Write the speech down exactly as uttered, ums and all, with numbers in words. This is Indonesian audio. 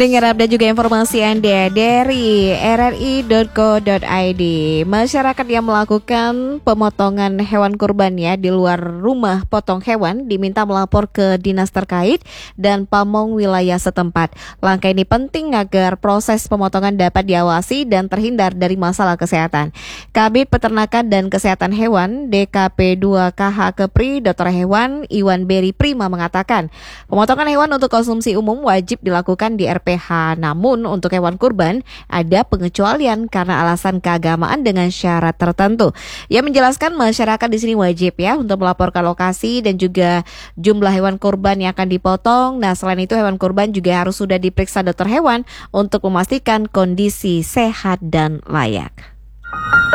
Pendengar update juga informasi Anda dari r r i dot co dot i d. Masyarakat yang melakukan pemotongan hewan kurban ya di luar rumah potong hewan diminta melapor ke dinas terkait dan pamong wilayah setempat. Langkah ini penting agar proses pemotongan dapat diawasi dan terhindar dari masalah kesehatan. Kabid Peternakan dan Kesehatan Hewan D K P dua K H Kepri Dokter Hewan Iwan Beri Prima mengatakan, pemotongan hewan untuk konsumsi umum wajib dilakukan di R P H, namun untuk hewan kurban ada pengecualian karena alasan keagamaan dengan syarat tertentu. Ia menjelaskan masyarakat di sini wajib ya untuk melaporkan lokasi dan juga jumlah hewan kurban yang akan dipotong. Nah, selain itu hewan kurban juga harus sudah diperiksa dokter hewan untuk memastikan kondisi sehat dan layak.